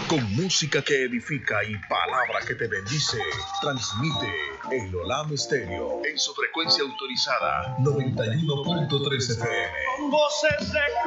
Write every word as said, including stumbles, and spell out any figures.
Con música que edifica y palabra que te bendice, transmite el Olam Stereo en su frecuencia autorizada noventa y uno punto tres F M. Con voces de